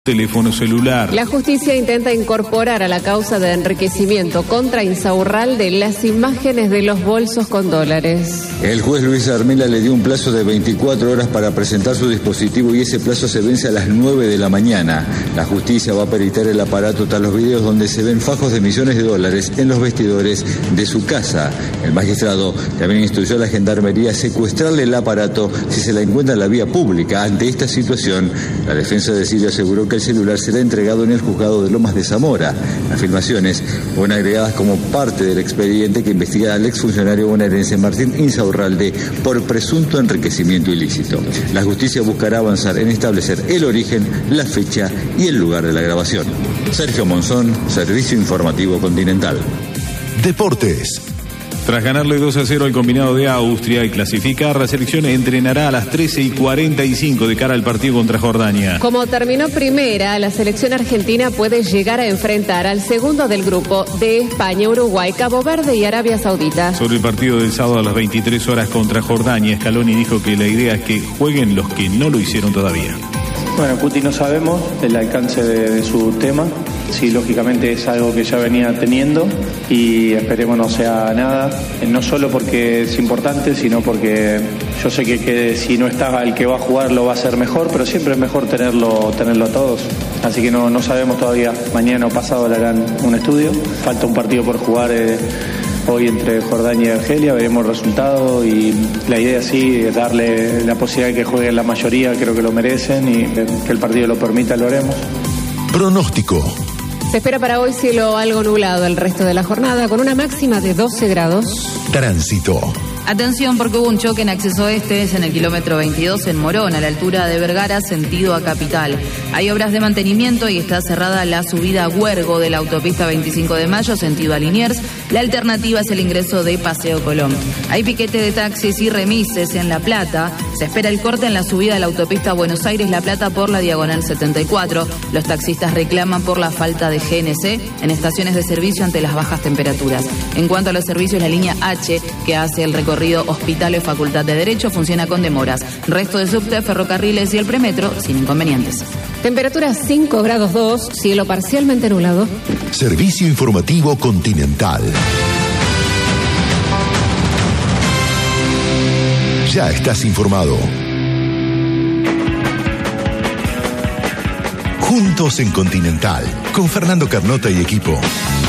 Teléfono celular. La justicia intenta incorporar a la causa de enriquecimiento contra Insaurralde las imágenes de los bolsos con dólares. El juez Luis Armela le dio un plazo de 24 horas para presentar su dispositivo y ese plazo se vence a las 9 de la mañana. La justicia va a peritar el aparato tras los videos donde se ven fajos de millones de dólares en los vestidores de su casa. El magistrado también instruyó a la gendarmería a secuestrarle el aparato si se la encuentra en la vía pública. Ante esta situación, la defensa de Silvio aseguró que el celular será entregado en el juzgado de Lomas de Zamora. Las filmaciones fueron agregadas como parte del expediente que investiga al exfuncionario bonaerense Martín Insaurralde por presunto enriquecimiento ilícito. La justicia buscará avanzar en establecer el origen, la fecha y el lugar de la grabación. Sergio Monzón, Servicio Informativo Continental. Deportes. Tras ganarle 2-0 al combinado de Austria y clasificar, la selección entrenará a las 13:45 de cara al partido contra Jordania. Como terminó primera, la selección argentina puede llegar a enfrentar al segundo del grupo de España, Uruguay, Cabo Verde y Arabia Saudita. Sobre el partido del sábado a las 23 horas contra Jordania, Scaloni dijo que la idea es que jueguen los que no lo hicieron todavía. Bueno, Cuti, no sabemos el alcance de su tema. Sí, lógicamente es algo que ya venía teniendo y esperemos no sea nada, no solo porque es importante, sino porque yo sé que si no está el que va a jugar lo va a hacer mejor, pero siempre es mejor tenerlo a todos. Así que no sabemos todavía, mañana o pasado le harán un estudio, falta un partido por jugar hoy entre Jordania y Argelia, veremos el resultado y la idea sí es darle la posibilidad de que jueguen la mayoría, creo que lo merecen y que el partido lo permita, lo haremos. Pronóstico. Se espera para hoy cielo algo nublado el resto de la jornada con una máxima de 12 grados. Tránsito. Atención porque hubo un choque en acceso este, es en el kilómetro 22 en Morón, a la altura de Vergara, sentido a Capital. Hay obras de mantenimiento y está cerrada la subida a Huergo de la autopista 25 de Mayo, sentido a Liniers. La alternativa es el ingreso de Paseo Colón. Hay piquete de taxis y remises en La Plata. Se espera el corte en la subida de la autopista Buenos Aires-La Plata por la diagonal 74. Los taxistas reclaman por la falta de GNC en estaciones de servicio ante las bajas temperaturas. En cuanto a los servicios, la línea H, que hace el recorrido Hospital o Facultad de Derecho, funciona con demoras. Resto de subte, ferrocarriles y el premetro sin inconvenientes. Temperatura 5 grados 2, cielo parcialmente nublado. Servicio Informativo Continental. Ya estás informado. Juntos en Continental, con Fernando Carnota y equipo.